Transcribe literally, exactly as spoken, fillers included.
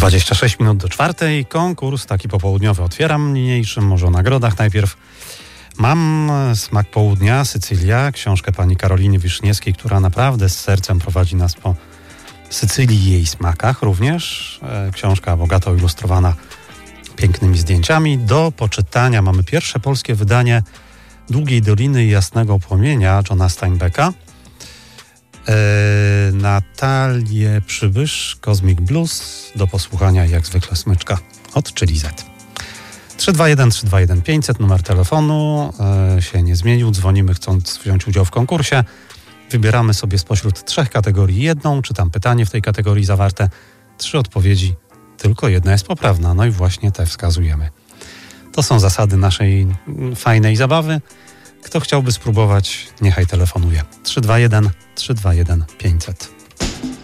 dwadzieścia sześć minut do czwartej. Konkurs taki popołudniowy otwieram niniejszym, może o nagrodach najpierw. Mam Smak Południa, Sycylia, książkę pani Karoliny Wiszniewskiej, która naprawdę z sercem prowadzi nas po Sycylii i jej smakach również. E, książka bogato ilustrowana pięknymi zdjęciami. Do poczytania mamy pierwsze polskie wydanie Długiej Doliny i Jasnego Płomienia Johna Steinbecka. E, Natalię Przybysz, Cosmic Blues, do posłuchania jak zwykle smyczka od Czyli Z. trzy dwa jeden trzy dwa jeden pięćset, numer telefonu e, się nie zmienił. Dzwonimy chcąc wziąć udział w konkursie. Wybieramy sobie spośród trzech kategorii jedną, czytam pytanie w tej kategorii zawarte. Trzy odpowiedzi, tylko jedna jest poprawna. No i właśnie te wskazujemy. To są zasady naszej fajnej zabawy. Kto chciałby spróbować, niechaj telefonuje. trzy dwa jeden trzy dwa jeden pięćset.